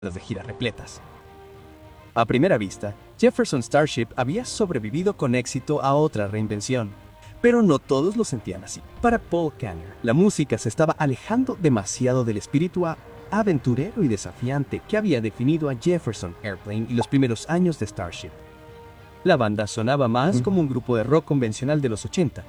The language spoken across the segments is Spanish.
de gira repletas. A primera vista, Jefferson Starship había sobrevivido con éxito a otra reinvención, pero no todos lo sentían así. Para Paul Kanner, la música se estaba alejando demasiado del espíritu aventurero y desafiante que había definido a Jefferson Airplane y los primeros años de Starship. La banda sonaba más como un grupo de rock convencional de los 80.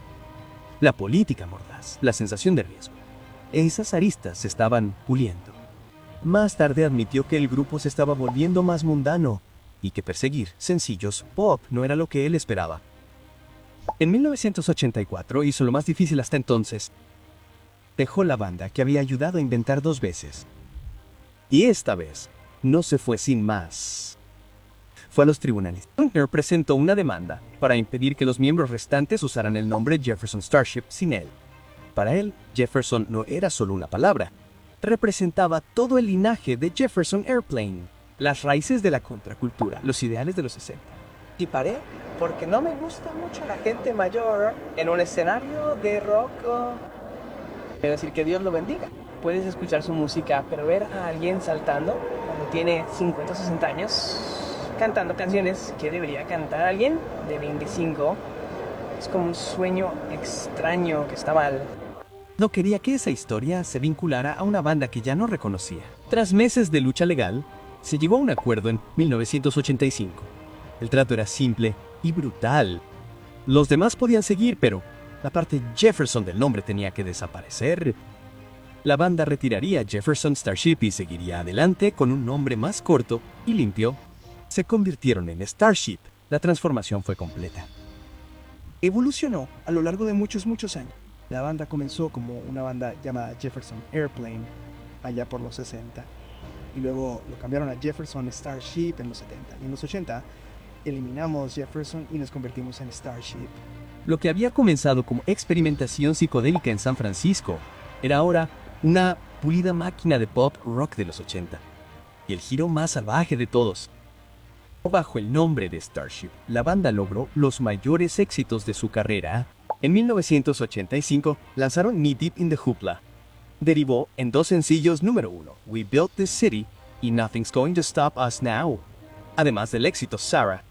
La política mordaz, la sensación de riesgo. Esas aristas se estaban puliendo. Más tarde admitió que el grupo se estaba volviendo más mundano y que perseguir sencillos pop no era lo que él esperaba. En 1984 hizo lo más difícil hasta entonces. Dejó la banda que había ayudado a inventar 2 veces. Y esta vez no se fue sin más. Fue a los tribunales. Kanner presentó una demanda para impedir que los miembros restantes usaran el nombre Jefferson Starship sin él. Para él, Jefferson no era solo una palabra. Representaba todo el linaje de Jefferson Airplane, las raíces de la contracultura, los ideales de los 60. Y paré porque no me gusta mucho la gente mayor en un escenario de rock. Quiero decir, que Dios lo bendiga. Puedes escuchar su música, pero ver a alguien saltando cuando tiene 50 o 60 años, cantando canciones que debería cantar alguien de 25, es como un sueño extraño que está mal. No quería que esa historia se vinculara a una banda que ya no reconocía. Tras meses de lucha legal, se llegó a un acuerdo en 1985. El trato era simple y brutal. Los demás podían seguir, pero la parte Jefferson del nombre tenía que desaparecer. La banda retiraría Jefferson Starship y seguiría adelante con un nombre más corto y limpio. Se convirtieron en Starship. La transformación fue completa. Evolucionó a lo largo de muchos años. La banda comenzó como una banda llamada Jefferson Airplane, allá por los 60. Y luego lo cambiaron a Jefferson Starship en los 70. Y en los 80 eliminamos Jefferson y nos convertimos en Starship. Lo que había comenzado como experimentación psicodélica en San Francisco era ahora una pulida máquina de pop rock de los 80. Y el giro más salvaje de todos. Bajo el nombre de Starship, la banda logró los mayores éxitos de su carrera. En 1985 lanzaron Knee Deep in the Hoopla. Derivó en 2 sencillos número 1, We Built This City y Nothing's Going to Stop Us Now, además del éxito Sarah.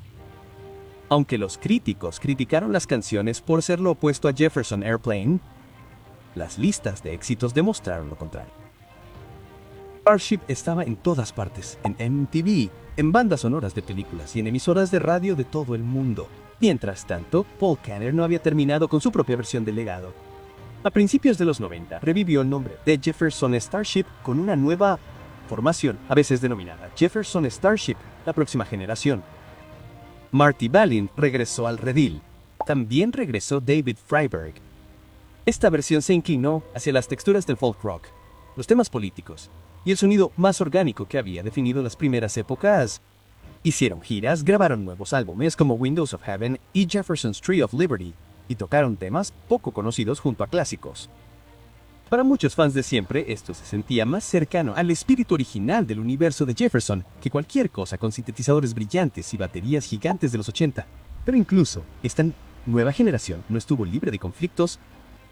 Aunque los críticos criticaron las canciones por ser lo opuesto a Jefferson Airplane, las listas de éxitos demostraron lo contrario. Starship estaba en todas partes, en MTV, en bandas sonoras de películas y en emisoras de radio de todo el mundo. Mientras tanto, Paul Kanner no había terminado con su propia versión del legado. A principios de los 90, revivió el nombre de Jefferson Starship con una nueva formación, a veces denominada Jefferson Starship, la próxima generación. Marty Balin regresó al redil. También regresó David Freiberg. Esta versión se inclinó hacia las texturas del folk rock, los temas políticos y el sonido más orgánico que había definido las primeras épocas. Hicieron giras, grabaron nuevos álbumes como Windows of Heaven y Jefferson's Tree of Liberty, y tocaron temas poco conocidos junto a clásicos. Para muchos fans de siempre, esto se sentía más cercano al espíritu original del universo de Jefferson que cualquier cosa con sintetizadores brillantes y baterías gigantes de los 80. Pero incluso esta nueva generación no estuvo libre de conflictos.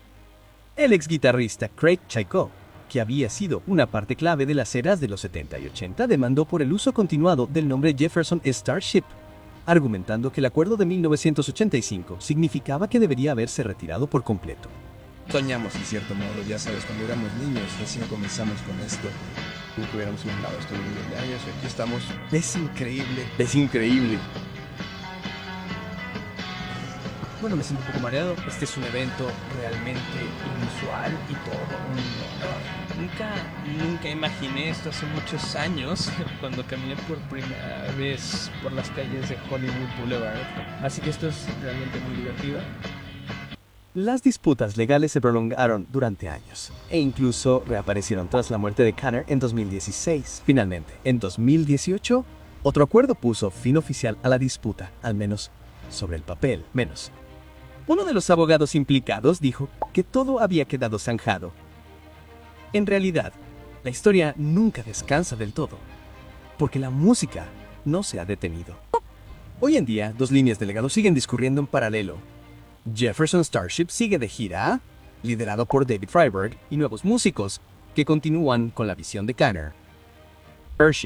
El ex guitarrista Craig Chaiko, que había sido una parte clave de las eras de los 70 y 80, demandó por el uso continuado del nombre Jefferson Starship, argumentando que el acuerdo de 1985 significaba que debería haberse retirado por completo. Soñamos en cierto modo, ya sabes, cuando éramos niños, recién comenzamos con esto. Nunca hubiéramos imaginado esto de 1 millón de años y aquí estamos. Es increíble. Es increíble. Bueno, me siento un poco mareado. Este es un evento realmente inusual y todo un honor. Nunca imaginé esto hace muchos años, cuando caminé por primera vez por las calles de Hollywood Boulevard. Así que esto es realmente muy divertido. Las disputas legales se prolongaron durante años, e incluso reaparecieron tras la muerte de Kanner en 2016. Finalmente, en 2018, otro acuerdo puso fin oficial a la disputa, al menos sobre el papel, menos. Uno de los abogados implicados dijo que todo había quedado zanjado. En realidad, la historia nunca descansa del todo, porque la música no se ha detenido. Hoy en día, 2 líneas de legado siguen discurriendo en paralelo. Jefferson Starship sigue de gira, liderado por David Freiberg y nuevos músicos que continúan con la visión de Kanner. Hershey.